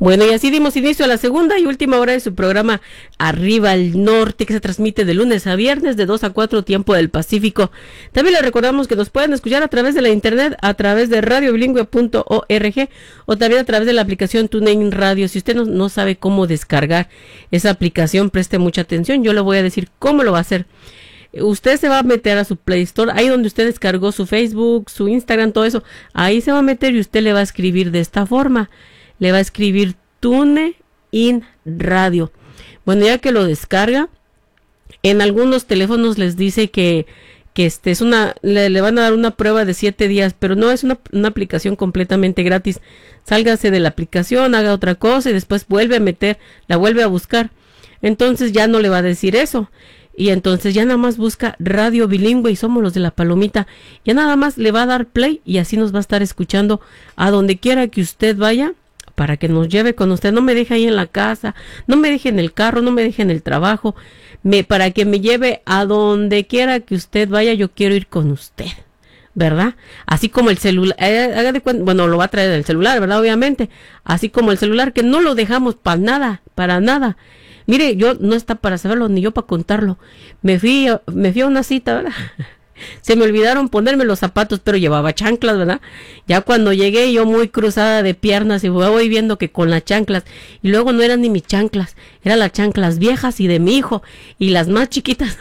Bueno, y así dimos inicio a la segunda y última hora de su programa Arriba al Norte, que se transmite de lunes a viernes de 2 a 4 tiempo del Pacífico. También les recordamos que nos pueden escuchar a través de la internet, a través de radiobilingüe.org o también a través de la aplicación TuneIn Radio. Si usted no sabe cómo descargar esa aplicación, preste mucha atención. Yo le voy a decir cómo lo va a hacer. Usted se va a meter a su Play Store, ahí donde usted descargó su Facebook, su Instagram, todo eso. Ahí se va a meter y usted le va a escribir de esta forma. Le va a escribir TuneIn Radio. Bueno, ya que lo descarga, en algunos teléfonos les dice que es le van a dar una prueba de 7 días, pero no es una aplicación completamente gratis. Sálgase de la aplicación, haga otra cosa y después la vuelve a buscar. Entonces ya no le va a decir eso. Y entonces ya nada más busca Radio Bilingüe y somos los de la palomita. Ya nada más le va a dar play y así nos va a estar escuchando a donde quiera que usted vaya, para que nos lleve con usted. No me deje ahí en la casa, no me deje en el carro, no me deje en el trabajo. Para que me lleve a donde quiera que usted vaya, yo quiero ir con usted, ¿verdad? Así como el celular, haga de cuenta, bueno, lo va a traer el celular, ¿verdad? Obviamente. Así como el celular, que no lo dejamos para nada. Mire, yo no está para saberlo, ni yo para contarlo. Me fui a una cita, ¿verdad? Se me olvidaron ponerme los zapatos, pero llevaba chanclas, ¿verdad? Ya cuando llegué yo muy cruzada de piernas y voy viendo que con las chanclas, y luego no eran ni mis chanclas, eran las chanclas viejas y de mi hijo, y las más chiquitas.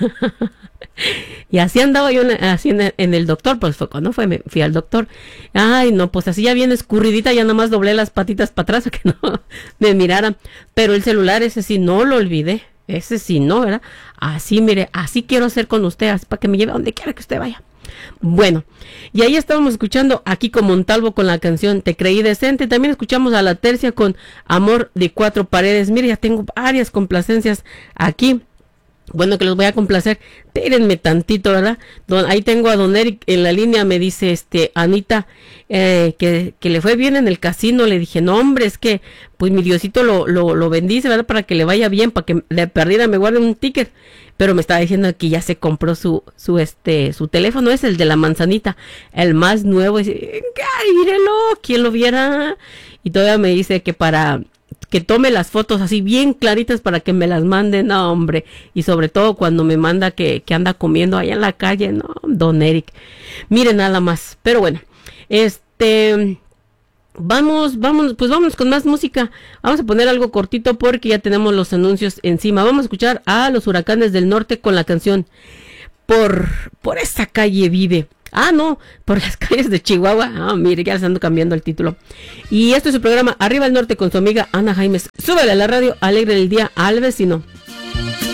Y así andaba yo así en el doctor, pues fue cuando fui al doctor. Ay, no, pues así ya bien escurridita, ya nada más doblé las patitas para atrás para que no me miraran. Pero el celular ese sí no lo olvidé. Ese sí, no, ¿verdad? Así, mire, así quiero hacer con usted, así para que me lleve a donde quiera que usted vaya. Bueno, y ahí estábamos escuchando a Kiko Montalvo con la canción Te Creí Decente. También escuchamos a La Tercia con Amor de Cuatro Paredes. Mire, ya tengo varias complacencias aquí. Bueno, que los voy a complacer. Tírenme tantito, ¿verdad? Ahí tengo a don Eric en la línea. Me dice Anita que le fue bien en el casino. Le dije, no, hombre, es que pues mi Diosito lo bendice, ¿verdad? Para que le vaya bien, para que de perdida me guarde un ticket. Pero me estaba diciendo que ya se compró su teléfono, es el de la manzanita, el más nuevo. Y dice, ¡ay, mírelo! ¿Quién lo viera? Y todavía me dice que para que tome las fotos así bien claritas para que me las mande, no, hombre, y sobre todo cuando me manda que anda comiendo allá en la calle, no, don Eric, mire nada más. Pero bueno, vámonos con más música. Vamos a poner algo cortito porque ya tenemos los anuncios encima. Vamos a escuchar a los Huracanes del Norte con la canción Por esta calle vive. Ah, no, por las calles de Chihuahua. Ah, mire, ya les ando cambiando el título. Y esto es su programa Arriba al Norte con su amiga Ana Jaimes. Súbele a la radio, alegre el día al vecino.